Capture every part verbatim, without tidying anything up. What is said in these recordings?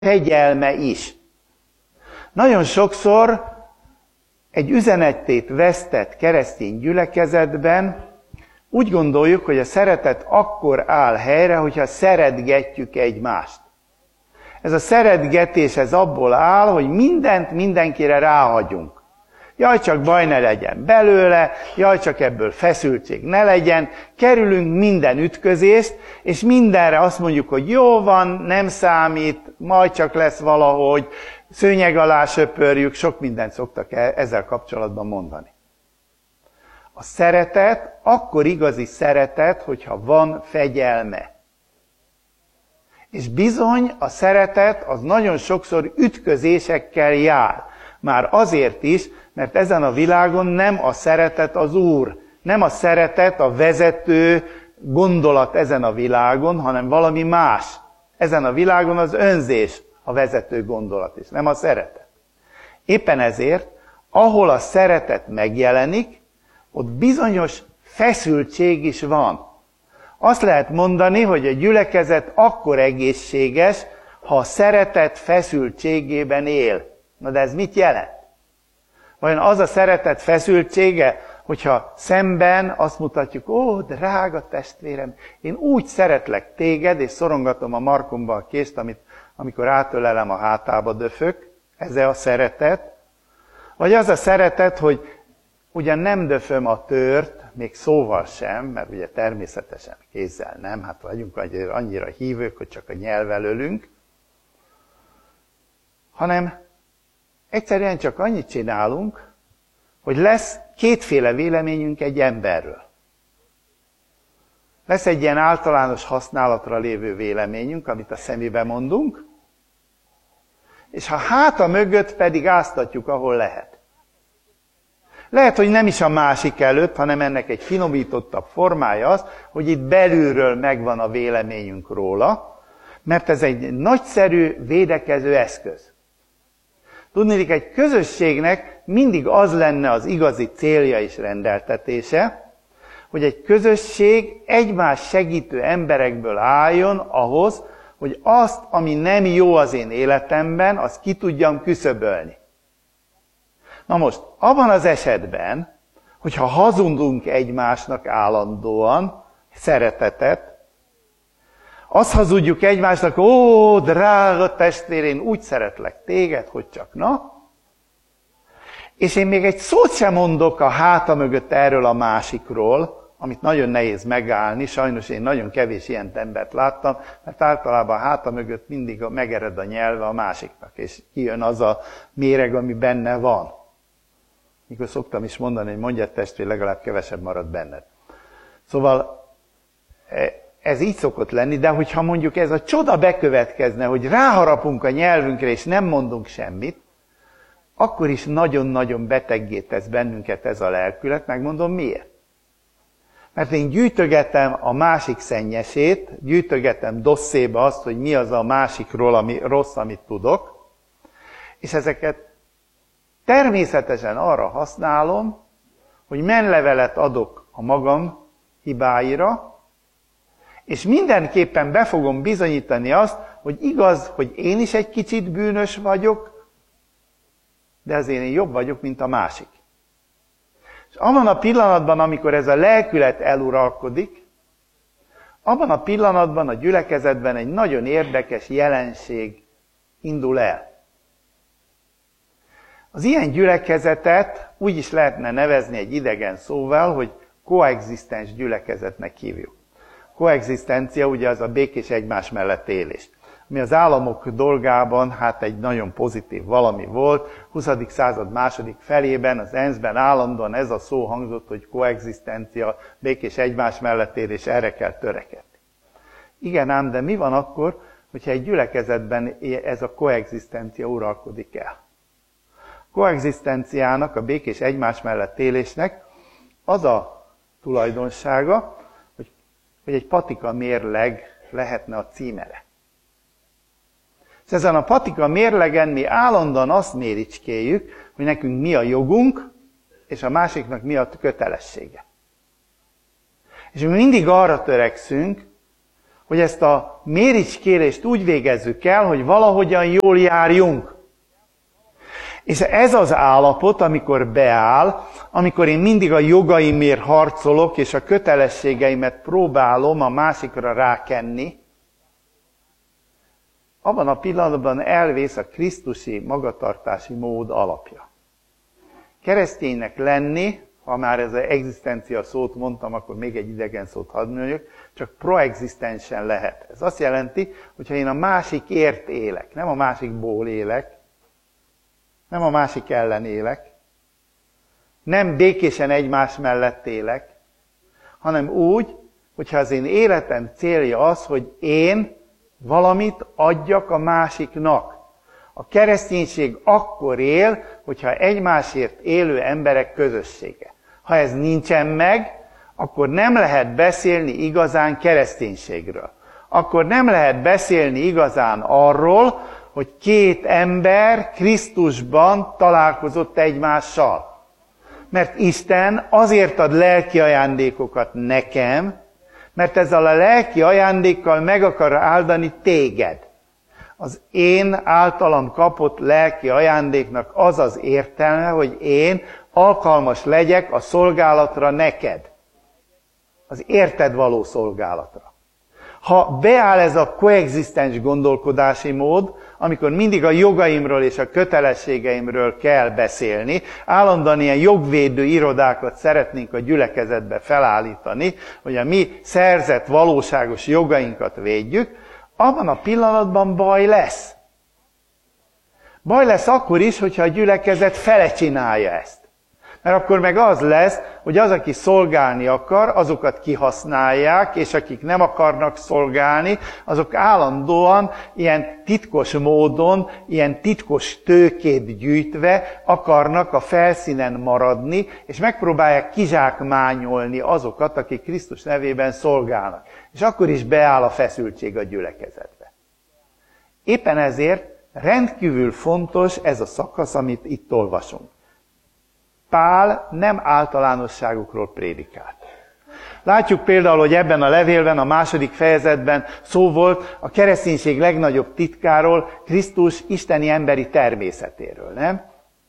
fegyelme is. Nagyon sokszor egy üzenetét vesztett keresztény gyülekezetben úgy gondoljuk, hogy a szeretet akkor áll helyre, hogyha szeretgetjük egymást. Ez a szeretgetés ez abból áll, hogy mindent mindenkire ráhagyunk. Jaj, csak baj ne legyen belőle, jaj, csak ebből feszültség ne legyen, kerülünk minden ütközést, és mindenre azt mondjuk, hogy jó van, nem számít, majd csak lesz valahogy, szőnyeg alá söpörjük, sok mindent szoktak ezzel kapcsolatban mondani. A szeretet akkor igazi szeretet, hogyha van fegyelme. És bizony a szeretet az nagyon sokszor ütközésekkel jár. Már azért is, mert ezen a világon nem a szeretet az Úr, nem a szeretet a vezető gondolat ezen a világon, hanem valami más. Ezen a világon az önzés a vezető gondolat is, nem a szeretet. Éppen ezért, ahol a szeretet megjelenik, ott bizonyos feszültség is van. Azt lehet mondani, hogy a gyülekezet akkor egészséges, ha a szeretet feszültségében él. Na de ez mit jelent? Vajon az a szeretet feszültsége, hogyha szemben azt mutatjuk, ó, drága testvérem, én úgy szeretlek téged, és szorongatom a markomba a kést, amit, amikor átölelem a hátába döfök, ez a szeretet. Vagy az a szeretet, hogy ugyan nem döföm a tört, még szóval sem, mert ugye természetesen kézzel nem, hát vagyunk annyira hívők, hogy csak a nyelvvel ölünk, hanem egyszerűen csak annyit csinálunk, hogy lesz kétféle véleményünk egy emberről. Lesz egy ilyen általános használatra lévő véleményünk, amit a szemébe mondunk, és ha háta mögött pedig áztatjuk, ahol lehet. Lehet, hogy nem is a másik előtt, hanem ennek egy finomítottabb formája az, hogy itt belülről megvan a véleményünk róla, mert ez egy nagyszerű védekező eszköz. Tudniillik, egy közösségnek mindig az lenne az igazi célja és rendeltetése, hogy egy közösség egymás segítő emberekből álljon ahhoz, hogy azt, ami nem jó az én életemben, azt ki tudjam küszöbölni. Na most, abban az esetben, hogyha hazudunk egymásnak állandóan, szeretetet, azt hazudjuk egymásnak, ó, drága testvér, én úgy szeretlek téged, hogy csak na. És én még egy szót sem mondok a háta mögött erről a másikról, amit nagyon nehéz megállni, sajnos én nagyon kevés ilyen embert láttam, mert általában a háta mögött mindig megered a nyelve a másiknak, és kijön az a méreg, ami benne van. Mikor szoktam is mondani, hogy mondjad testvér, legalább kevesebb marad benned. Szóval ez így szokott lenni, de hogyha mondjuk ez a csoda bekövetkezne, hogy ráharapunk a nyelvünkre, és nem mondunk semmit, akkor is nagyon-nagyon beteggé tesz bennünket ez a lelkület, megmondom miért. Mert én gyűjtögetem a másik szennyesét, gyűjtögetem dosszéba azt, hogy mi az a másikról, ami rossz, amit tudok, és ezeket természetesen arra használom, hogy menlevelet adok a magam hibáira, és mindenképpen be fogom bizonyítani azt, hogy igaz, hogy én is egy kicsit bűnös vagyok, de azért én jobb vagyok, mint a másik. És abban a pillanatban, amikor ez a lelkület eluralkodik, abban a pillanatban a gyülekezetben egy nagyon érdekes jelenség indul el. Az ilyen gyülekezetet úgy is lehetne nevezni egy idegen szóval, hogy koexisztens gyülekezetnek hívjuk. Koexisztencia ugye az a békés egymás mellett élés. Ami az államok dolgában hát egy nagyon pozitív valami volt. huszadik század második felében az é en es-ben állandóan ez a szó hangzott, hogy koexisztencia, békés egymás mellett élés, erre kell törekedni. Igen ám, de mi van akkor, hogyha egy gyülekezetben ez a koexisztencia uralkodik el? A koexisztenciának, a békés egymás mellett élésnek az a tulajdonsága, hogy, hogy egy patika mérleg lehetne a címere. És ezen a patika mérlegen mi állandóan azt méricskéljük, hogy nekünk mi a jogunk, és a másiknak mi a kötelessége. És mi mindig arra törekszünk, hogy ezt a méricskélést úgy végezzük el, hogy valahogyan jól járjunk. És ez az állapot, amikor beáll, amikor én mindig a jogaimért harcolok, és a kötelességeimet próbálom a másikra rákenni, abban a pillanatban elvész a krisztusi magatartási mód alapja. Kereszténynek lenni, ha már ez az egzisztencia szót mondtam, akkor még egy idegen szót hadd mondjak, csak proexisztensen lehet. Ez azt jelenti, hogyha én a másikért élek, nem a másikból élek, nem a másik ellen élek, nem békésen egymás mellett élek, hanem úgy, hogyha az én életem célja az, hogy én valamit adjak a másiknak. A kereszténység akkor él, hogyha egymásért élő emberek közössége. Ha ez nincsen meg, akkor nem lehet beszélni igazán kereszténységről. Akkor nem lehet beszélni igazán arról, hogy két ember Krisztusban találkozott egymással. Mert Isten azért ad lelki ajándékokat nekem, mert ezzel a lelki ajándékkal meg akar áldani téged. Az én általam kapott lelki ajándéknak az az értelme, hogy én alkalmas legyek a szolgálatra neked. Az érted való szolgálatra. Ha beáll ez a koexisztens gondolkodási mód, amikor mindig a jogaimról és a kötelességeimről kell beszélni, állandóan ilyen jogvédő irodákat szeretnénk a gyülekezetbe felállítani, hogy a mi szerzett valóságos jogainkat védjük, abban a pillanatban baj lesz. Baj lesz akkor is, hogyha a gyülekezet fele csinálja ezt. Mert akkor meg az lesz, hogy az, aki szolgálni akar, azokat kihasználják, és akik nem akarnak szolgálni, azok állandóan ilyen titkos módon, ilyen titkos tőkét gyűjtve akarnak a felszínen maradni, és megpróbálják kizsákmányolni azokat, akik Krisztus nevében szolgálnak. És akkor is beáll a feszültség a gyülekezetbe. Éppen ezért rendkívül fontos ez a szakasz, amit itt olvasunk. Pál nem általánosságokról prédikált. Látjuk például, hogy ebben a levélben, a második fejezetben szó volt a kereszténység legnagyobb titkáról, Krisztus isteni emberi természetéről, nem?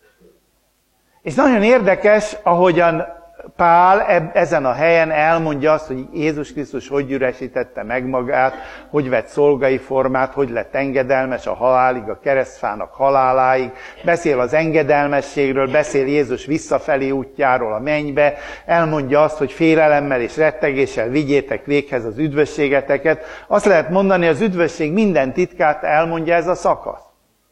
És nagyon érdekes, ahogyan Pál ezen a helyen elmondja azt, hogy Jézus Krisztus hogy üresítette meg magát, hogy vett szolgai formát, hogy lett engedelmes a halálig, a keresztfának haláláig, beszél az engedelmességről, beszél Jézus visszafelé útjáról a mennybe, elmondja azt, hogy félelemmel és rettegéssel vigyétek véghez az üdvösségeteket. Azt lehet mondani, az üdvösség minden titkát elmondja ez a szakasz.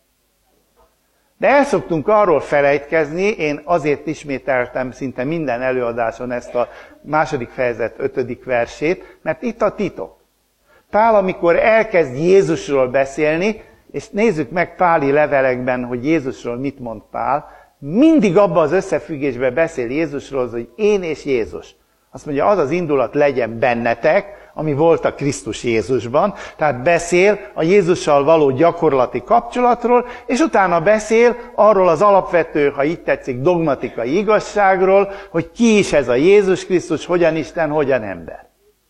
De el szoktunk arról felejtkezni, én azért ismételtem szinte minden előadáson ezt a második fejezet ötödik versét, mert itt a titok. Pál, amikor elkezd Jézusról beszélni, és nézzük meg páli levelekben, hogy Jézusról mit mond Pál, mindig abban az összefüggésben beszél Jézusról, hogy én és Jézus. Azt mondja, az az indulat legyen bennetek, ami volt a Krisztus Jézusban, tehát beszél a Jézussal való gyakorlati kapcsolatról, és utána beszél arról az alapvető, ha így tetszik, dogmatikai igazságról, hogy ki is ez a Jézus Krisztus, hogyan Isten, hogyan ember.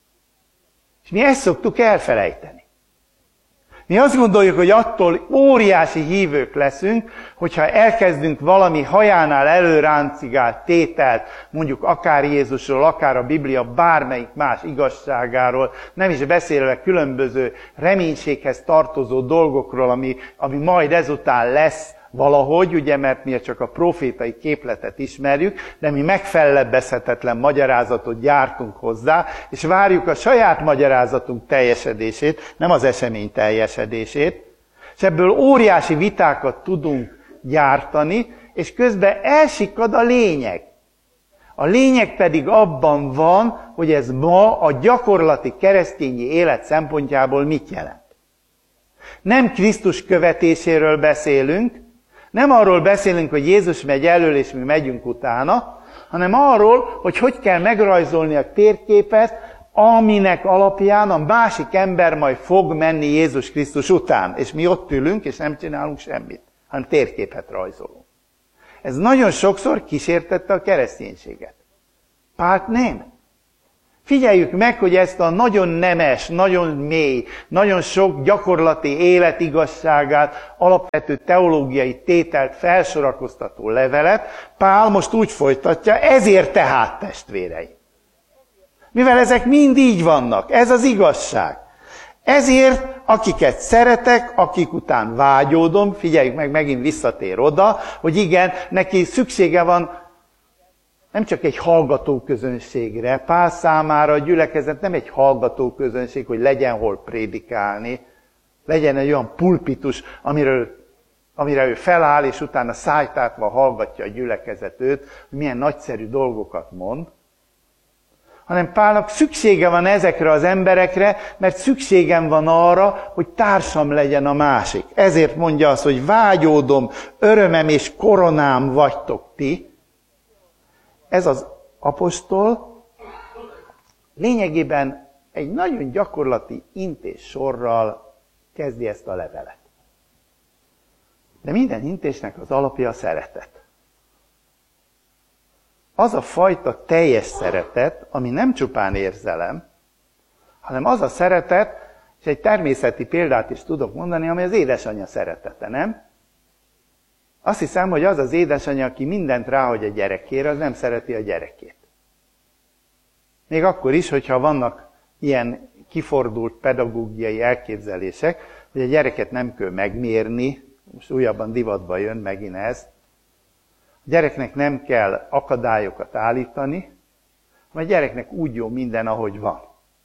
És mi ezt szoktuk elfelejteni. Mi azt gondoljuk, hogy attól óriási hívők leszünk, hogyha elkezdünk valami hajánál előráncigált tételt, mondjuk akár Jézusról, akár a Biblia bármelyik más igazságáról, nem is beszélve különböző reménységhez tartozó dolgokról, ami, ami majd ezután lesz valahogy, ugye, mert mi csak a profétai képletet ismerjük, de mi megfellebbezhetetlen magyarázatot gyártunk hozzá, és várjuk a saját magyarázatunk teljesedését, nem az esemény teljesedését, és ebből óriási vitákat tudunk gyártani, és közben elsikkad a lényeg. A lényeg pedig abban van, hogy ez ma a gyakorlati keresztényi élet szempontjából mit jelent. Nem Krisztus követéséről beszélünk, nem arról beszélünk, hogy Jézus megy elől, és mi megyünk utána, hanem arról, hogy hogy kell megrajzolni a térképet, aminek alapján a másik ember majd fog menni Jézus Krisztus után. És mi ott ülünk, és nem csinálunk semmit, hanem térképet rajzolunk. Ez nagyon sokszor kísértette a kereszténységet. Pált nem. Figyeljük meg, hogy ezt a nagyon nemes, nagyon mély, nagyon sok gyakorlati életigazságát, alapvető teológiai tételt felsorakoztató levelet Pál most úgy folytatja, ezért tehát, testvéreim. Mivel ezek mind így vannak, ez az igazság. Ezért, akiket szeretek, akik után vágyódom, figyeljük meg, megint visszatér oda, hogy igen, neki szüksége van nem csak egy hallgatóközönségre. Pál számára a gyülekezet nem egy hallgatóközönség, hogy legyen hol prédikálni, legyen egy olyan pulpitus, amiről, amire ő feláll, és utána szájtátva hallgatja a gyülekezet őt, hogy milyen nagyszerű dolgokat mond, hanem Pálnak szüksége van ezekre az emberekre, mert szükségem van arra, hogy társam legyen a másik. Ezért mondja azt, hogy vágyódom, örömem és koronám vagytok ti. Ez az apostol lényegében egy nagyon gyakorlati intés sorral kezdi ezt a levelet. De minden intésnek az alapja a szeretet. Az a fajta teljes szeretet, ami nem csupán érzelem, hanem az a szeretet, és egy természeti példát is tudok mondani, ami az édesanyja szeretete, nem? Azt hiszem, hogy az az édesanyja, aki mindent ráhagy a gyerekére, az nem szereti a gyerekét. Még akkor is, hogyha vannak ilyen kifordult pedagógiai elképzelések, hogy a gyereket nem kell megmérni, most újabban divatba jön megint ez, a gyereknek nem kell akadályokat állítani, hanem a gyereknek úgy jó minden, ahogy van.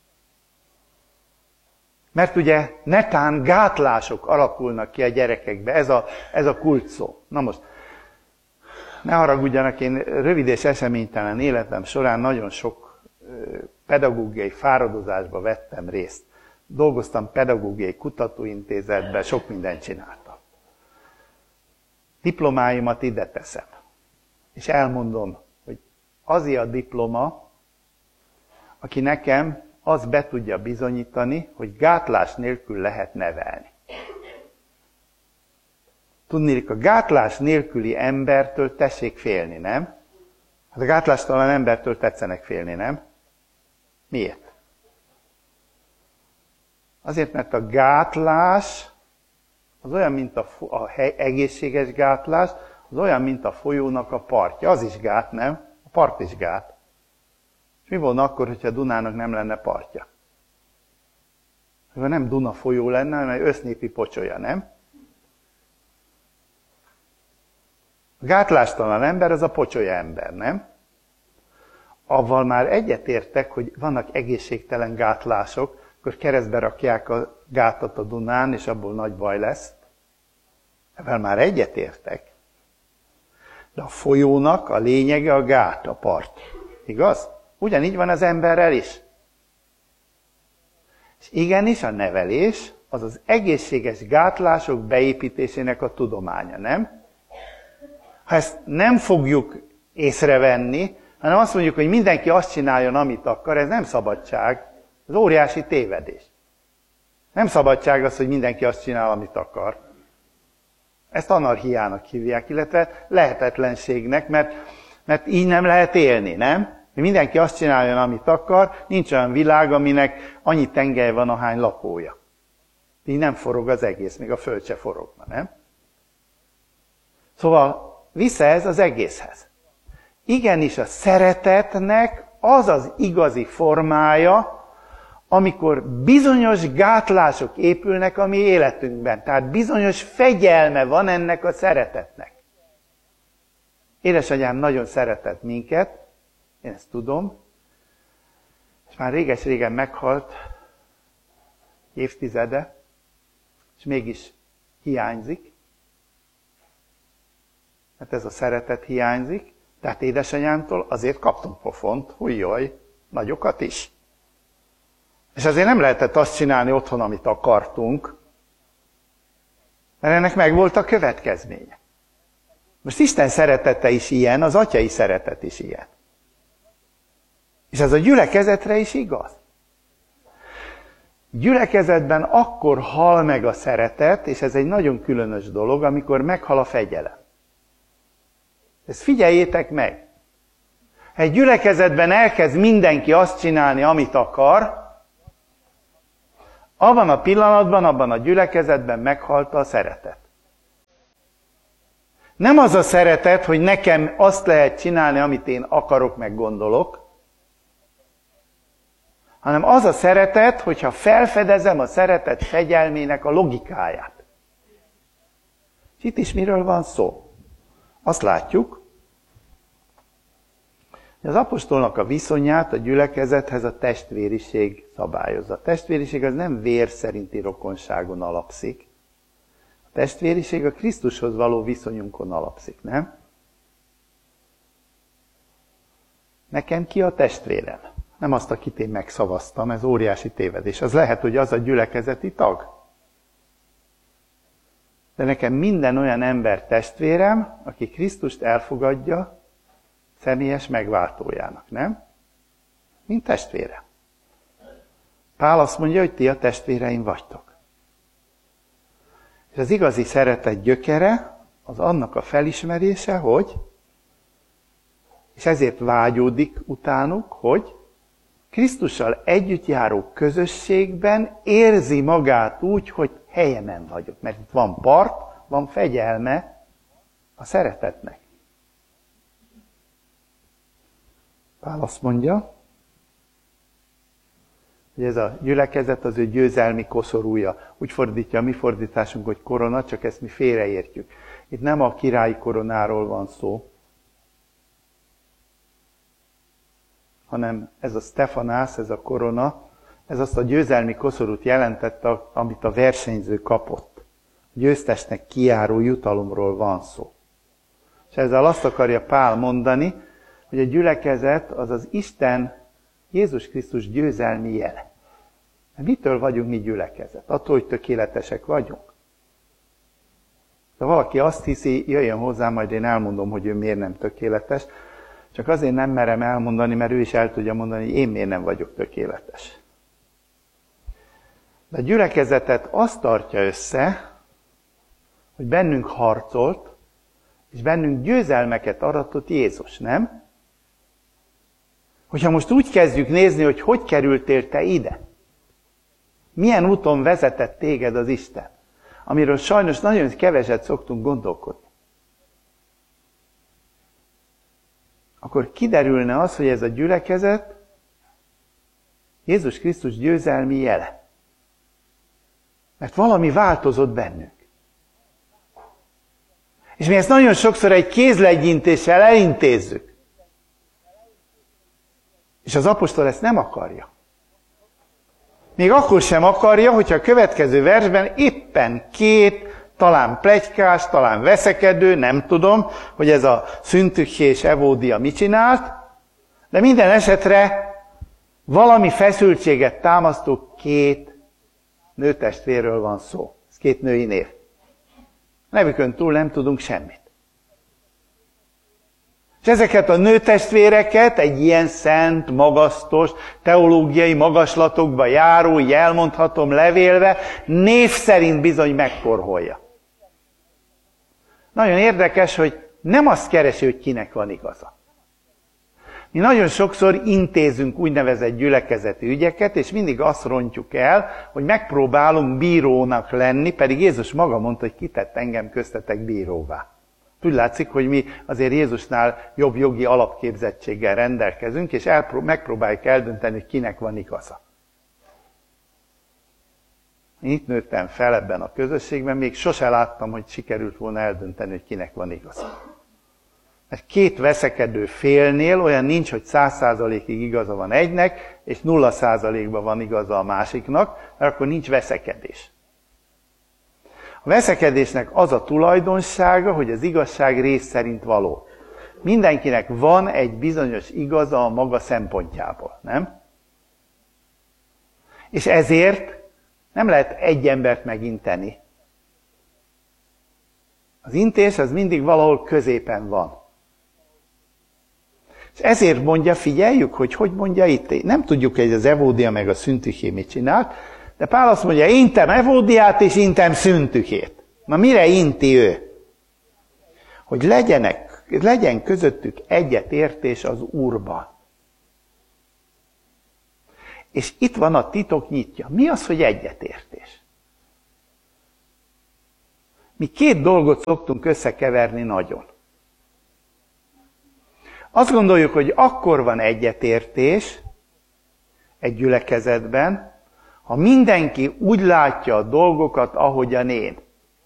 Mert ugye netán gátlások alakulnak ki a gyerekekbe, ez a, ez a kulcsszó. Na most, ne haragudjanak, én rövid és eseménytelen életem során nagyon sok pedagógiai fáradozásba vettem részt. Dolgoztam pedagógiai kutatóintézetben, sok mindent csináltam. Diplomáimat ide teszem. És elmondom, hogy az a diploma, aki nekem azt be tudja bizonyítani, hogy gátlás nélkül lehet nevelni. Tudnék, a gátlás nélküli embertől tessék félni, nem? Hát a gátlástalan embertől tetszenek félni, nem? Miért? Azért, mert a gátlás az olyan, mint a, a egészséges gátlás, az olyan, mint a folyónak a partja. Az is gát, nem? A part is gát. És mi volna akkor, hogyha Dunának nem lenne partja? Ha nem Duna folyó lenne, hanem egy össznépi pocsolya, nem? A gátlástalan ember az a pocsolya ember, nem? Avval már egyetértek, hogy vannak egészségtelen gátlások, akkor keresztbe rakják a gátat a Dunán, és abból nagy baj lesz. Ezzel már egyetértek. De a folyónak a lényege a gát, a part. Igaz? Ugyanígy van az emberrel is. És igenis a nevelés az az egészséges gátlások beépítésének a tudománya, nem? Ha ezt nem fogjuk észrevenni, hanem azt mondjuk, hogy mindenki azt csináljon, amit akar, ez nem szabadság, ez óriási tévedés. Nem szabadság az, hogy mindenki azt csinál, amit akar. Ezt anarchiának hívják, illetve lehetetlenségnek, mert, mert így nem lehet élni, nem? Hogy mindenki azt csináljon, amit akar, nincs olyan világ, aminek annyi tengely van, ahány lakója. Így nem forog az egész, még a föld se forogna, nem? Szóval vissza ez az egészhez. Igenis a szeretetnek az az igazi formája, amikor bizonyos gátlások épülnek a mi életünkben. Tehát bizonyos fegyelme van ennek a szeretetnek. Édesanyám nagyon szeretett minket, én ezt tudom, és már réges-régen meghalt, évtizede, és mégis hiányzik. Hát ez a szeretet hiányzik, tehát édesanyámtól azért kaptunk pofont, hújjaj, nagyokat is. És azért nem lehetett azt csinálni otthon, amit akartunk, mert ennek meg volt a következménye. Most Isten szeretete is ilyen, az atyai szeretet is ilyen. És ez a gyülekezetre is igaz. Gyülekezetben akkor hal meg a szeretet, és ez egy nagyon különös dolog, amikor meghal a fegyelem. Ezt figyeljétek meg. Ha egy gyülekezetben elkezd mindenki azt csinálni, amit akar, abban a pillanatban, abban a gyülekezetben meghalt a szeretet. Nem az a szeretet, hogy nekem azt lehet csinálni, amit én akarok, meg gondolok, hanem az a szeretet, hogyha felfedezem a szeretet fegyelmének a logikáját. És itt is miről van szó? Azt látjuk, hogy az apostolnak a viszonyát a gyülekezethez a testvériség szabályozza. A testvériség az nem vér szerinti rokonságon alapszik. A testvériség a Krisztushoz való viszonyunkon alapszik, nem? Nekem ki a testvérem? Nem azt, akit én megszavaztam, ez óriási tévedés. Az lehet, hogy az a gyülekezeti tag. De nekem minden olyan ember testvérem, aki Krisztust elfogadja személyes megváltójának, nem? Mint testvére. Pál azt mondja, hogy ti a testvéreim vagytok. És az igazi szeretet gyökere az annak a felismerése, hogy, és ezért vágyódik utánuk, hogy Krisztussal együtt járó közösségben érzi magát úgy, hogy helyemen vagyok. Mert itt van part, van fegyelme a szeretetnek. Pál azt mondja, hogy ez a gyülekezet az ő győzelmi koszorúja. Úgy fordítja a mi fordításunk, hogy korona, csak ezt mi félreértjük. Itt nem a királyi koronáról van szó, hanem ez a Stefanász, ez a korona, ez azt a győzelmi koszorút jelentette, amit a versenyző kapott. A győztesnek kijáró jutalomról van szó. És ezzel azt akarja Pál mondani, hogy a gyülekezet az az Isten, Jézus Krisztus győzelmi jele. Mitől vagyunk mi gyülekezet? Attól, hogy tökéletesek vagyunk. De valaki azt hiszi, jöjjön hozzám, majd én elmondom, hogy ő miért nem tökéletes. Csak azért nem merem elmondani, mert ő is el tudja mondani, hogy én miért nem vagyok tökéletes. De a gyülekezetet azt tartja össze, hogy bennünk harcolt, és bennünk győzelmeket aratott Jézus, nem? Hogyha most úgy kezdjük nézni, hogy hogy kerültél te ide, milyen úton vezetett téged az Isten, amiről sajnos nagyon keveset szoktunk gondolkodni, akkor kiderülne az, hogy ez a gyülekezet Jézus Krisztus győzelmi jele. Mert valami változott bennünk. És mi ezt nagyon sokszor egy kézlegyintéssel elintézzük. És az apostol ezt nem akarja. Még akkor sem akarja, hogyha a következő versben éppen két, talán pletykás, talán veszekedő, nem tudom, hogy ez a Szüntükhé és Evódia mit csinált, de minden esetre valami feszültséget támasztó két nőtestvérről van szó. Ez két női név. Nevükön túl nem tudunk semmit. És ezeket a nőtestvéreket egy ilyen szent, magasztos, teológiai magaslatokba járó, így elmondhatom, levélve, név szerint bizony megkorholja. Nagyon érdekes, hogy nem azt keresi, hogy kinek van igaza. Mi nagyon sokszor intézünk úgynevezett gyülekezeti ügyeket, és mindig azt rontjuk el, hogy megpróbálunk bírónak lenni, pedig Jézus maga mondta, hogy kitett engem köztetek bíróvá. Úgy látszik, hogy mi azért Jézusnál jobb jogi alapképzettséggel rendelkezünk, és elpró- megpróbáljuk eldönteni, hogy kinek van igaza. Én itt nőttem fel ebben a közösségben, még sose láttam, hogy sikerült volna eldönteni, hogy kinek van igaza. Mert két veszekedő félnél olyan nincs, hogy száz százalékig igaza van egynek, és nulla százalékban van igaza a másiknak, mert akkor nincs veszekedés. A veszekedésnek az a tulajdonsága, hogy az igazság rész szerint való. Mindenkinek van egy bizonyos igaza a maga szempontjából, nem? És ezért nem lehet egy embert meginteni. Az intés az mindig valahol középen van. És ezért mondja, figyeljük, hogy hogy mondja itt. Nem tudjuk, hogy az Evódia meg a Szüntükhé mit csinált, de Pál azt mondja, intem Evódiát és intem Szüntükhét. Na mire inti ő? Hogy legyenek legyen közöttük egyetértés az Úrban. És itt van a titok nyitja. Mi az, hogy egyetértés? Mi két dolgot szoktunk összekeverni nagyon. Azt gondoljuk, hogy akkor van egyetértés egy gyülekezetben, ha mindenki úgy látja a dolgokat, ahogyan én.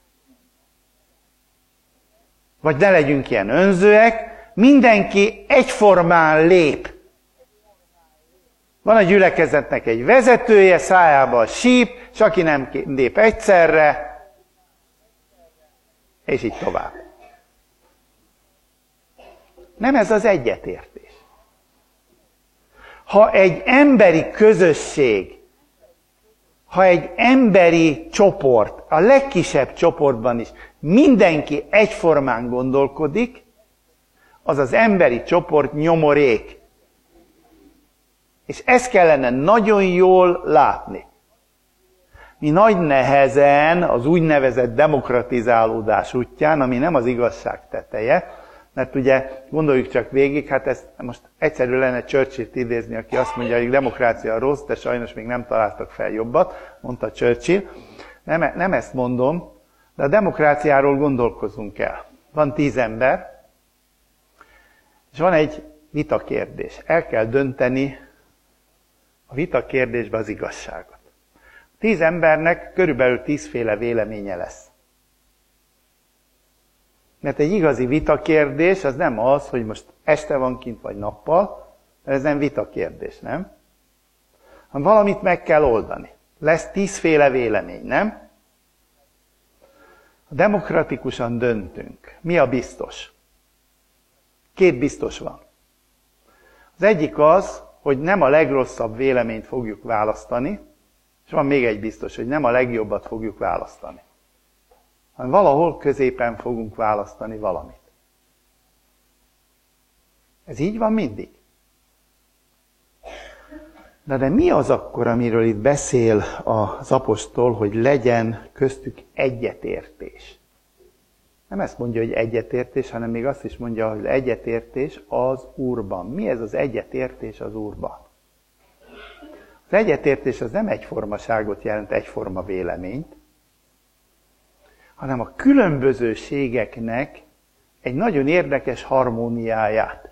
Vagy ne legyünk ilyen önzőek, mindenki egyformán lép. Van a gyülekezetnek egy vezetője, szájában síp, és aki nem lép egyszerre, és így tovább. Nem ez az egyetértés. Ha egy emberi közösség, ha egy emberi csoport, a legkisebb csoportban is mindenki egyformán gondolkodik, az az emberi csoport nyomorék. És ezt kellene nagyon jól látni. Mi nagy nehezen az úgynevezett demokratizálódás útján, ami nem az igazság teteje, mert ugye gondoljuk csak végig, hát ez most egyszerű lenne Churchillt idézni, aki azt mondja, hogy demokrácia rossz, de sajnos még nem találtak fel jobbat, mondta Churchill. Nem, nem ezt mondom, de a demokráciáról gondolkozunk el. Van tíz ember, és van egy vitakérdés. El kell dönteni a vitakérdésbe az igazságot. Tíz embernek körülbelül tízféle véleménye lesz. Mert egy igazi vitakérdés az nem az, hogy most este van kint vagy nappal, mert ez nem vitakérdés, nem? Hanem valamit meg kell oldani. Lesz tízféle vélemény, nem? Demokratikusan döntünk. Mi a biztos? Két biztos van. Az egyik az, hogy nem a legrosszabb véleményt fogjuk választani, és van még egy biztos, hogy nem a legjobbat fogjuk választani, hanem valahol középen fogunk választani valamit. Ez így van mindig. Na de mi az akkor, amiről itt beszél az apostol, hogy legyen köztük egyetértés? Nem ezt mondja, hogy egyetértés, hanem még azt is mondja, hogy egyetértés az Úrban. Mi ez az egyetértés az Úrban? Az egyetértés az nem egyformaságot jelent, egyforma véleményt, hanem a különbözőségeknek egy nagyon érdekes harmóniáját.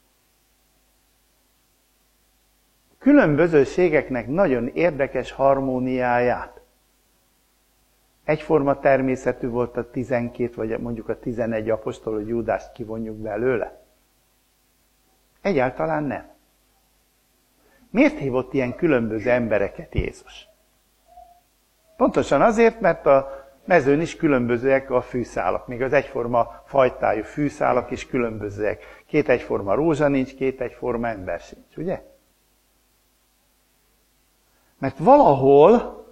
Különbözőségeknek nagyon érdekes harmóniáját. Egyforma természetű volt a tizenkét, vagy mondjuk a tizenegy apostol, hogy Júdást kivonjuk belőle? Egyáltalán nem. Miért hívott ilyen különböző embereket Jézus? Pontosan azért, mert a mezőn is különbözőek a fűszálak. Még az egyforma fajtájú fűszálak is különbözőek. Két egyforma rózsa nincs, két egyforma ember sincs, ugye? Mert valahol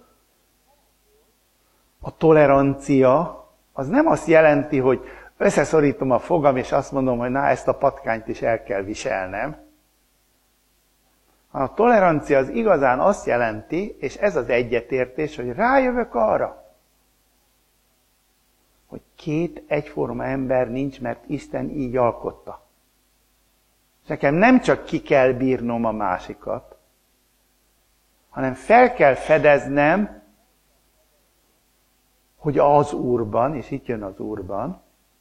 a tolerancia az nem azt jelenti, hogy összeszorítom a fogam, és azt mondom, hogy na, ezt a patkányt is el kell viselnem. A tolerancia az igazán azt jelenti, és ez az egyetértés, hogy rájövök arra, hogy két egyforma ember nincs, mert Isten így alkotta. És nekem nem csak ki kell bírnom a másikat, hanem fel kell fedeznem, hogy az Úrban, és itt jön az Úrban,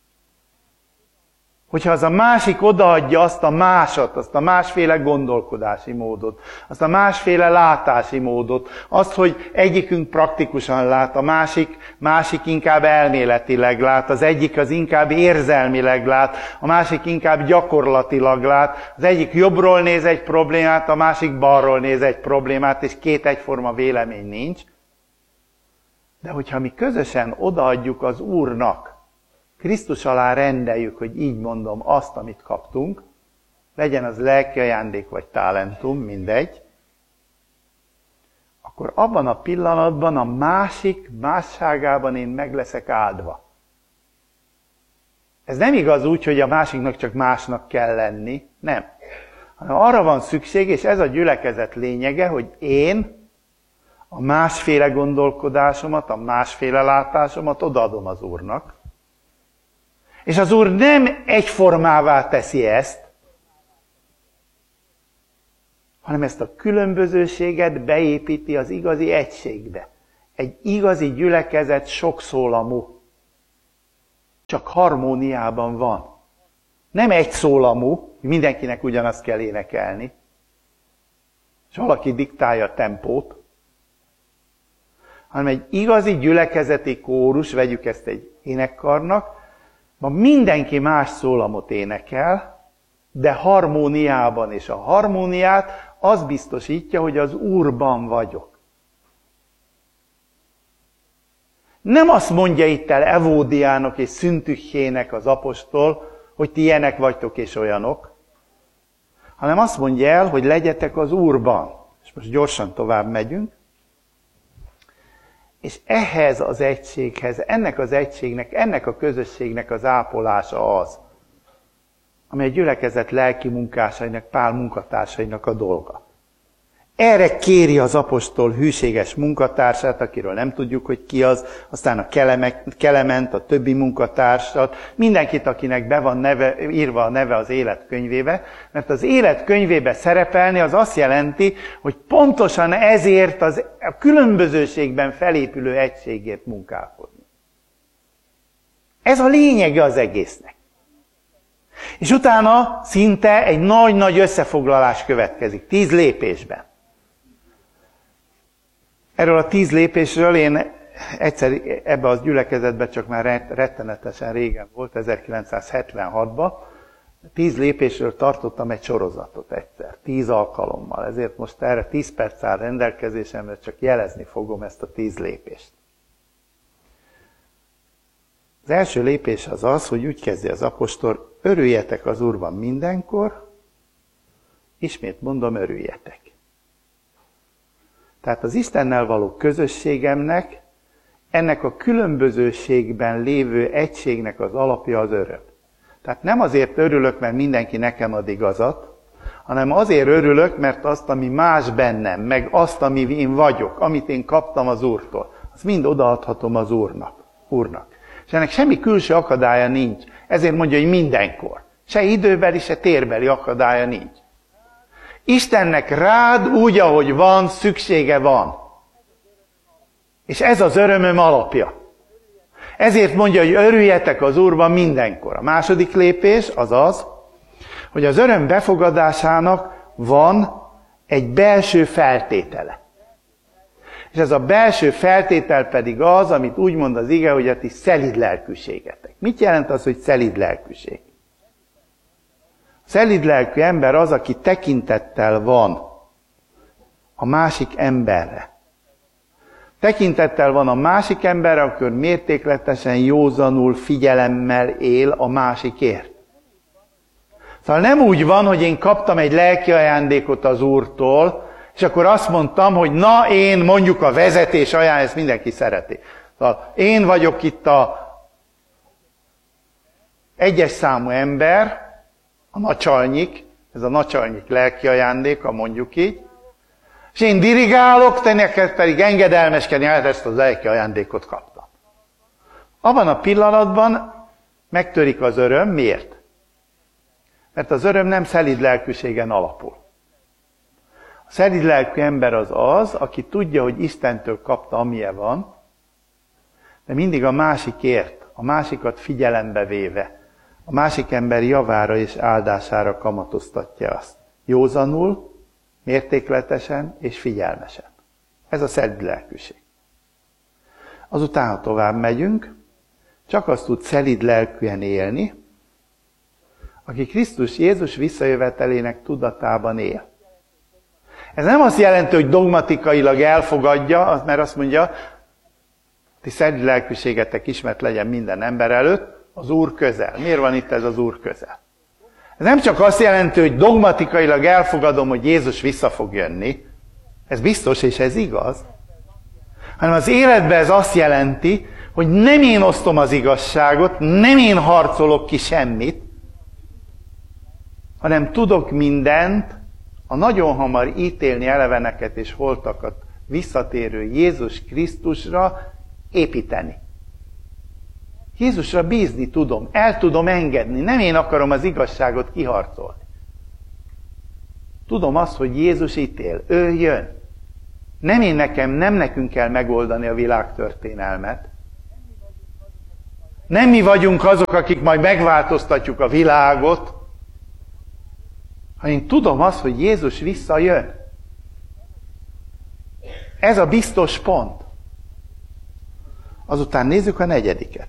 hogyha az a másik odaadja azt a másat, azt a másféle gondolkodási módot, azt a másféle látási módot, azt, hogy egyikünk praktikusan lát, a másik, másik inkább elméletileg lát, az egyik az inkább érzelmileg lát, a másik inkább gyakorlatilag lát, az egyik jobbról néz egy problémát, a másik balról néz egy problémát, és két egyforma vélemény nincs. De hogyha mi közösen odaadjuk az Úrnak, Krisztus alá rendeljük, hogy így mondom, azt, amit kaptunk, legyen az lelki ajándék vagy talentum, mindegy, akkor abban a pillanatban a másik másságában én meg leszek áldva. Ez nem igaz úgy, hogy a másiknak csak másnak kell lenni, nem. Hanem arra van szükség, és ez a gyülekezet lényege, hogy én a másféle gondolkodásomat, a másféle látásomat odaadom az Úrnak, És az Úr nem egyformává teszi ezt, hanem ezt a különbözőséget beépíti az igazi egységbe. Egy igazi gyülekezet sokszólamú, csak harmóniában van. Nem egy szólamú, mindenkinek ugyanazt kell énekelni, és valaki diktálja a tempót, hanem egy igazi gyülekezeti kórus, vegyük ezt egy énekkarnak, ma mindenki más szólamot énekel, de harmóniában, és a harmóniát az biztosítja, hogy az Úrban vagyok. Nem azt mondja itt el Evódiának és Szüntüchének az apostol, hogy ti ilyenek vagytok és olyanok, hanem azt mondja el, hogy legyetek az Úrban. És most gyorsan tovább megyünk. És ehhez az egységhez, ennek az egységnek, ennek a közösségnek az ápolása az, ami a gyülekezet lelki munkásainak, Pál munkatársainak a dolga. Erre kéri az apostol hűséges munkatársát, akiről nem tudjuk, hogy ki az, aztán a Kelement, a többi munkatársat, mindenkit, akinek be van neve, írva a neve az életkönyvébe, mert az életkönyvébe szerepelni az azt jelenti, hogy pontosan ezért az, a különbözőségben felépülő egységért munkálkodni. Ez a lényege az egésznek. És utána szinte egy nagy-nagy összefoglalás következik, tíz lépésben. Erről a tíz lépésről én egyszer ebbe az gyülekezetben csak már rettenetesen régen volt, ezerkilencszázhetvenhatban, tíz lépésről tartottam egy sorozatot egyszer, tíz alkalommal. Ezért most erre tíz perc áll rendelkezésemre, csak jelezni fogom ezt a tíz lépést. Az első lépés az az, hogy úgy kezdi az apostol, örüljetek az Úrban mindenkor, ismét mondom, örüljetek. Tehát az Istennel való közösségemnek, ennek a különbözőségben lévő egységnek az alapja az öröm. Tehát nem azért örülök, mert mindenki nekem ad igazat, hanem azért örülök, mert azt, ami más bennem, meg azt, ami én vagyok, amit én kaptam az Úrtól, azt mind odaadhatom az Úrnak. Úrnak. És ennek semmi külső akadálya nincs. Ezért mondja, hogy mindenkor. Se időbeli, se térbeli akadálya nincs. Istennek rád úgy, ahogy van, szüksége van. És ez az örömöm alapja. Ezért mondja, hogy örüljetek az Úrban mindenkor. A második lépés az az, hogy az öröm befogadásának van egy belső feltétele. És ez a belső feltétel pedig az, amit úgy mond az ige, hogy a ti szelíd lelkűségetek. Mit jelent az, hogy szelíd lelkűség? A szelíd lelkű ember az, aki tekintettel van a másik emberre. Tekintettel van a másik emberre, akkor mértékletesen, józanul, figyelemmel él a másikért. Szóval nem úgy van, hogy én kaptam egy lelki ajándékot az Úrtól, és akkor azt mondtam, hogy na én mondjuk a vezetés ajánl, ezt mindenki szereti. Szóval én vagyok itt a egyes számú ember, a nacsalnyik, ez a nacsalnyik lelki ajándéka, mondjuk így, és én dirigálok, te neked pedig engedelmeskedni, hát ezt az lelki ajándékot kaptam. Abban a pillanatban megtörik az öröm. Miért? Mert az öröm nem szelíd lelkűségen alapul. A szelíd lelkű ember az az, aki tudja, hogy Istentől kapta, amilyen van, de mindig a másikért, a másikat figyelembe véve, a másik ember javára és áldására kamatoztatja azt. Józanul, mértékletesen és figyelmesen. Ez a szelíd lelkűség. Azután, ha tovább megyünk, csak azt tud szelíd lelkűen élni, aki Krisztus Jézus visszajövetelének tudatában él. Ez nem azt jelenti, hogy dogmatikailag elfogadja, mert azt mondja, ti szelíd lelkűségetek ismert legyen minden ember előtt, az Úr közel. Miért van itt ez az Úr közel? Ez nem csak azt jelenti, hogy dogmatikailag elfogadom, hogy Jézus vissza fog jönni, ez biztos és ez igaz, hanem az életben ez azt jelenti, hogy nem én osztom az igazságot, nem én harcolok ki semmit, hanem tudok mindent, a nagyon hamar ítélni eleveneket és holtakat visszatérő Jézus Krisztusra építeni. Jézusra bízni tudom, el tudom engedni, nem én akarom az igazságot kiharcolni. Tudom azt, hogy Jézus ítél, ő jön. Nem én nekem, nem nekünk kell megoldani a világtörténelmet. Nem mi vagyunk azok, akik majd megváltoztatjuk a világot, hanem én tudom azt, hogy Jézus visszajön. Ez a biztos pont. Azután nézzük a negyediket.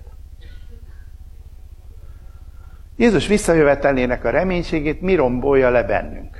Jézus visszajövetelének a reménységét mi rombolja le bennünk?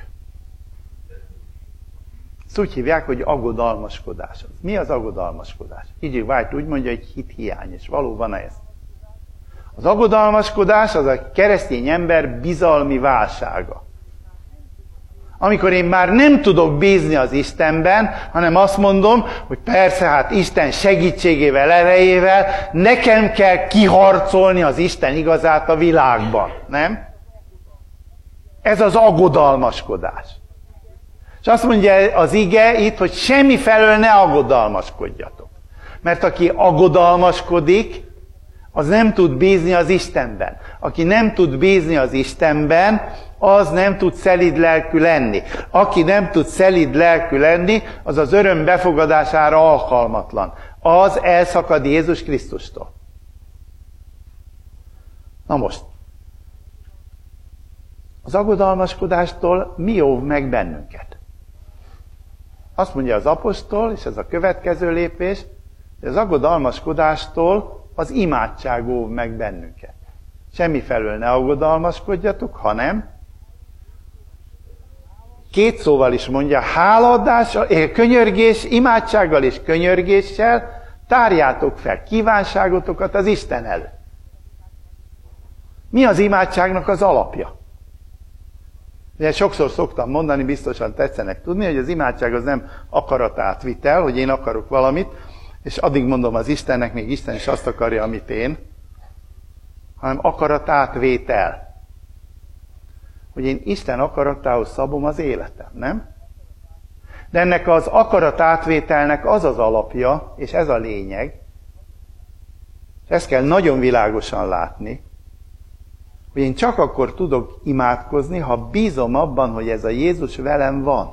Ezt úgy hívják, hogy aggodalmaskodás. Mi az aggodalmaskodás? E G White úgy mondja, hogy hithiány, és valóban ez. Az aggodalmaskodás az a keresztény ember bizalmi válsága. Amikor én már nem tudok bízni az Istenben, hanem azt mondom, hogy persze, hát Isten segítségével, erejével nekem kell kiharcolni az Isten igazát a világban, nem? Ez az aggodalmaskodás. És azt mondja az ige itt, hogy semmi felől ne aggodalmaskodjatok. Mert aki aggodalmaskodik, az nem tud bízni az Istenben. Aki nem tud bízni az Istenben, az nem tud szelíd lelkű lenni. Aki nem tud szelíd lelkű lenni, az az öröm befogadására alkalmatlan. Az elszakad Jézus Krisztustól. Na most, az aggodalmaskodástól mi óv meg bennünket? Azt mondja az apostol, és ez a következő lépés, hogy az aggodalmaskodástól az imádság óv meg bennünket. Semmi felől ne aggodalmaskodjatok, hanem két szóval is mondja, hálaadással, könyörgés, imádsággal és könyörgéssel tárjátok fel kívánságotokat az Isten előtt. Mi az imádságnak az alapja? Ugye sokszor szoktam mondani, biztosan tetszenek tudni, hogy az imádság az nem akaratátvitel, hogy én akarok valamit, és addig mondom az Istennek, még Isten is azt akarja, amit én, hanem akaratátvétel. Hogy én Isten akaratához szabom az életem, nem? De ennek az akaratátvételnek az az alapja, és ez a lényeg, és ezt kell nagyon világosan látni, hogy én csak akkor tudok imádkozni, ha bízom abban, hogy ez a Jézus velem van.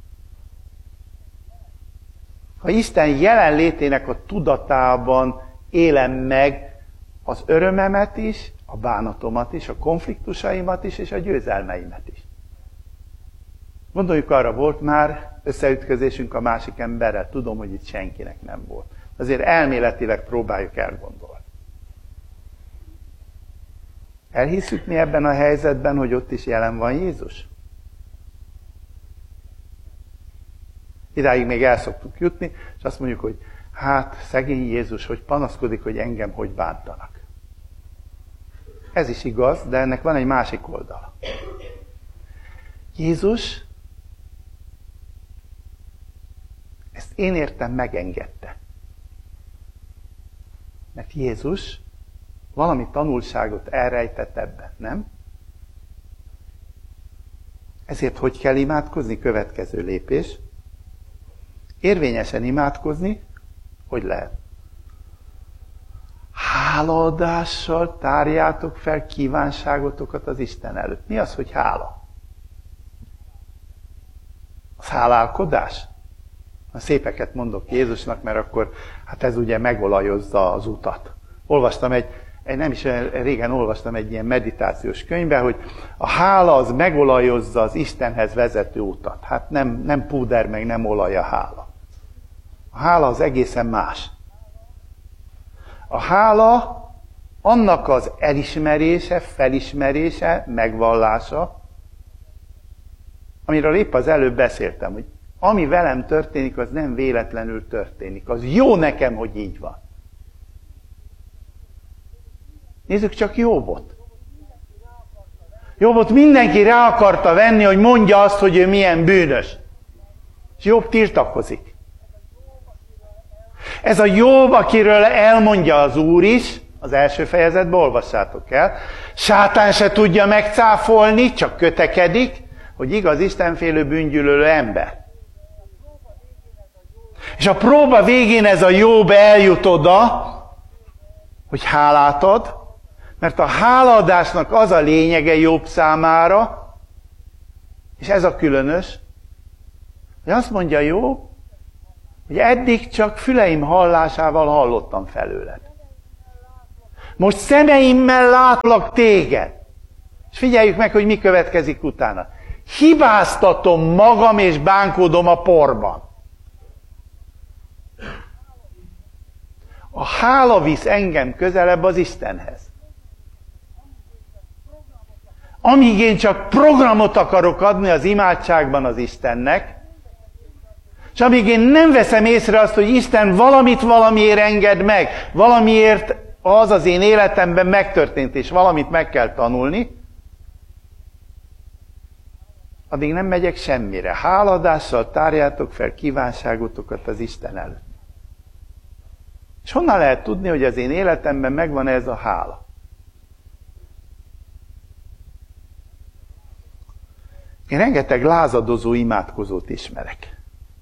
Ha Isten jelenlétének a tudatában élem meg az örömemet is, a bánatomat is, a konfliktusaimat is, és a győzelmeimet is. Gondoljuk arra, volt már összeütközésünk a másik emberrel, tudom, hogy itt senkinek nem volt. Azért elméletileg próbáljuk elgondolni. Elhisszük mi ebben a helyzetben, hogy ott is jelen van Jézus? Idáig még el szoktuk jutni, és azt mondjuk, hogy hát szegény Jézus, hogy panaszkodik, hogy engem hogy bántanak. Ez is igaz, de ennek van egy másik oldala. Jézus ezt én értem megengedte. Mert Jézus valami tanulságot elrejtett ebben, nem? Ezért hogy kell imádkozni? Következő lépés. Érvényesen imádkozni, hogy lehet? Hálaadással tárjátok fel kívánságotokat az Isten előtt. Mi az, hogy hála? Az hálálkodás? A szépeket mondok Jézusnak, mert akkor hát ez ugye megolajozza az utat. Olvastam egy, egy nem is régen olvastam egy ilyen meditációs könyvbe, hogy a hála az megolajozza az Istenhez vezető utat. Hát nem, nem púder, meg nem olaj a hála. A hála az egészen más. A hála annak az elismerése, felismerése, megvallása, amiről épp az előbb beszéltem, hogy ami velem történik, az nem véletlenül történik. Az jó nekem, hogy így van. Nézzük csak Jóbot. Jóbot mindenki rá akarta venni, hogy mondja azt, hogy ő milyen bűnös. És Jobb tiltakozik. Ez a Jobb, akiről elmondja az Úr is, az első fejezetben olvassátok el, sátán se tudja megcáfolni, csak kötekedik, hogy igaz istenfélő bűngyűlölő ember. És a próba végén ez a Jobb eljut oda, hogy hálát ad, mert a hálaadásnak az a lényege Jobb számára, és ez a különös, hogy azt mondja Jobb, hogy eddig csak füleim hallásával hallottam felőled. Most szemeimmel látlak téged. És figyeljük meg, hogy mi következik utána. Hibáztatom magam, és bánkódom a porban. A hála visz engem közelebb az Istenhez. Amíg én csak programot akarok adni az imádságban az Istennek, és amíg én nem veszem észre azt, hogy Isten valamit valamiért enged meg, valamiért az az én életemben megtörtént, és valamit meg kell tanulni, addig nem megyek semmire. Háladással tárjátok fel kívánságotokat az Isten előtt. És honnan lehet tudni, hogy az én életemben megvan ez a hála? Én rengeteg lázadozó imádkozót ismerek.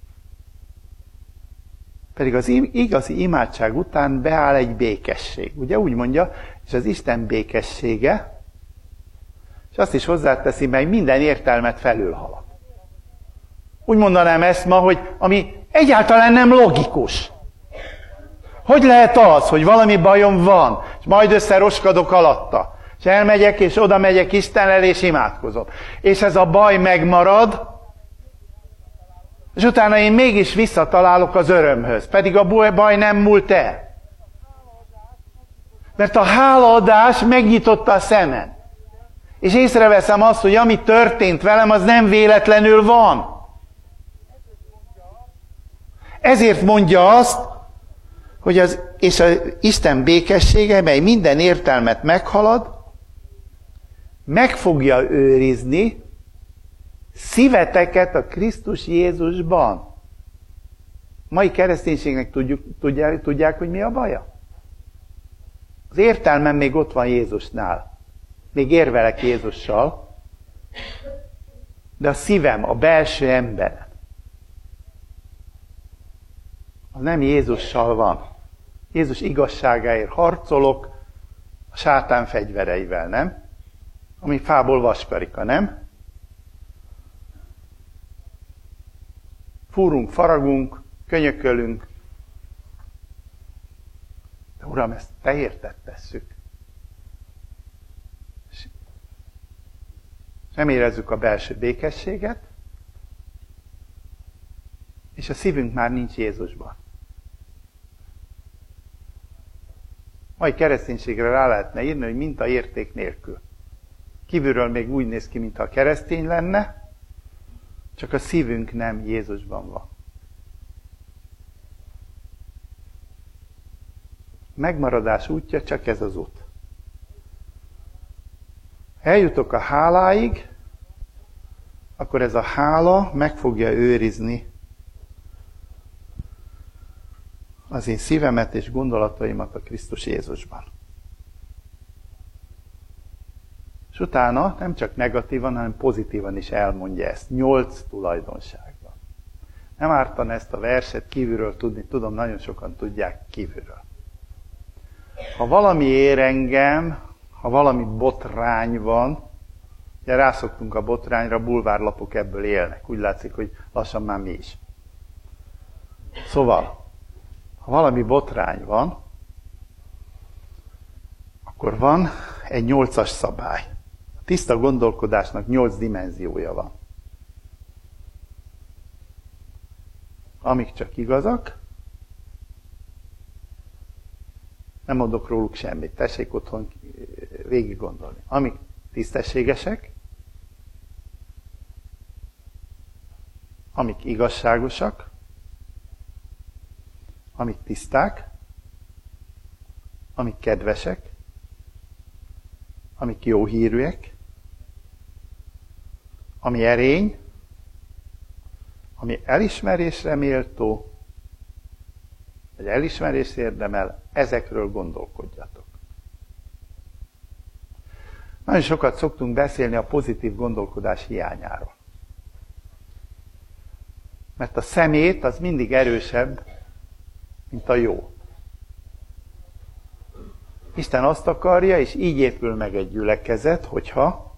Pedig az igazi imádság után beáll egy békesség. Ugye úgy mondja, és az Isten békessége, és azt is hozzáteszi, mely minden értelmet felülhalad. Úgy mondanám ezt ma, hogy ami egyáltalán nem logikus. Hogy lehet az, hogy valami bajom van, és majd összeroskadok alatta, és elmegyek, és oda megyek Isten elé, és imádkozom. És ez a baj megmarad, és utána én mégis visszatalálok az örömhöz, pedig a baj nem múlt el. Mert a hálaadás megnyitotta a szemem. És észreveszem azt, hogy ami történt velem, az nem véletlenül van. Ezért mondja azt, hogy az, és az Isten békessége, mely minden értelmet meghalad, meg fogja őrizni szíveteket a Krisztus Jézusban. Mai kereszténységnek tudjuk, tudják, tudják, hogy mi a baja? Az értelmem még ott van Jézusnál. Még érvelek Jézussal, de a szívem, a belső emberem, az nem Jézussal van. Jézus igazságáért harcolok a sátán fegyvereivel, nem? Ami fából vaskarika, nem? Fúrunk, faragunk, könyökölünk. De Uram, ezt te érted tesszük. És nem érezzük a belső békességet, és a szívünk már nincs Jézusban. Mai kereszténységre rá lehetne írni, hogy mintaérték nélkül. Kívülről még úgy néz ki, mintha keresztény lenne, csak a szívünk nem Jézusban van. Megmaradás útja csak ez az út. Eljutok a háláig, akkor ez a hála meg fogja őrizni az én szívemet és gondolataimat a Krisztus Jézusban. És utána nem csak negatívan, hanem pozitívan is elmondja ezt. Nyolc tulajdonságban. Nem ártan ezt a verset kívülről tudni, tudom, nagyon sokan tudják kívülről. Ha valami ér engem, ha valami botrány van, ugye rászoktunk a botrányra, bulvárlapok ebből élnek. Úgy látszik, hogy lassan már mi is. Szóval, ha valami botrány van, akkor van egy nyolcas szabály. A tiszta gondolkodásnak nyolc dimenziója van. Amik csak igazak, nem mondok róluk semmit, tessék otthon végig gondolni. Amik tisztességesek, amik igazságosak, amik tiszták, amik kedvesek, amik jó hírűek, ami erény, ami elismerésre méltó, vagy elismerést érdemel, ezekről gondolkodjatok. Nagyon sokat szoktunk beszélni a pozitív gondolkodás hiányáról. Mert a szemét az mindig erősebb, mint a jó. Isten azt akarja, és így épül meg egy gyülekezet, hogyha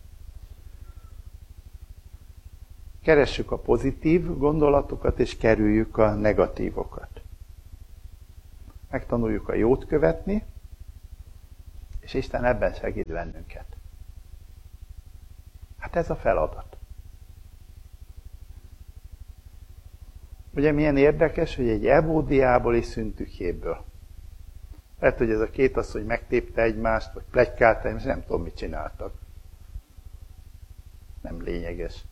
keressük a pozitív gondolatokat, és kerüljük a negatívokat. Megtanuljuk a jót követni, és Isten ebben segít bennünket. Hát ez a feladat. Ugye milyen érdekes, hogy egy Evódiából és Szüntükhéből. Lehet, hogy ez a két asszony megtépte egymást, vagy pletykálta egymást, nem tudom, mit csináltak. Nem lényeges.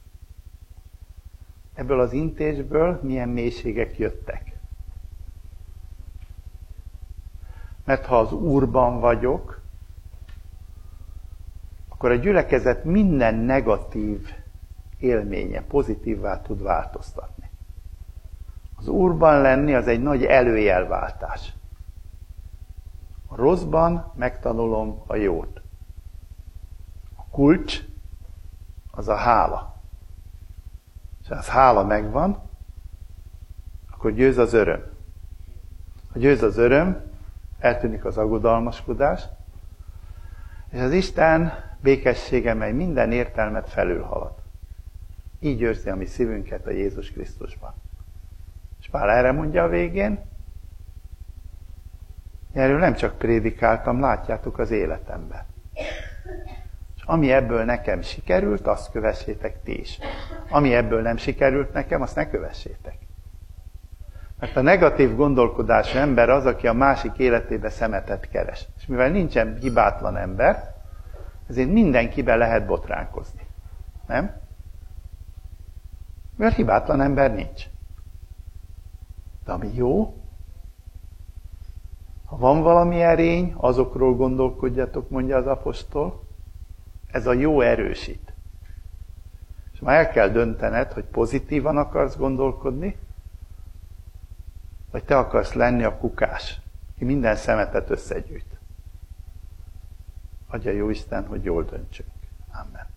Ebből az intésből milyen mélységek jöttek. Mert ha az Úrban vagyok, akkor a gyülekezet minden negatív élménye pozitívvá tud változtatni. Az Úrban lenni az egy nagy előjelváltás. A rosszban megtanulom a jót. A kulcs az a hála. És ha az hála megvan, akkor győz az öröm. Ha győz az öröm, eltűnik az aggodalmaskodás, és az Isten békessége, mely minden értelmet felülhalad. Így őrzi a mi szívünket a Jézus Krisztusban. És Pál erre mondja a végén, erről nem csak prédikáltam, látjátok az életemben. És ami ebből nekem sikerült, azt kövessétek ti is. Ami ebből nem sikerült nekem, azt ne kövessétek. Mert a negatív gondolkodású ember az, aki a másik életébe szemetet keres. És mivel nincsen hibátlan ember, ezért mindenkibe lehet botránkozni. Nem? Mert hibátlan ember nincs. De ami jó, ha van valami erény, azokról gondolkodjatok, mondja az apostol, ez a jó erősít. És már el kell döntened, hogy pozitívan akarsz gondolkodni, vagy te akarsz lenni a kukás, aki minden szemetet összegyűjt. Adja jó Isten, hogy jól döntsünk. Amen.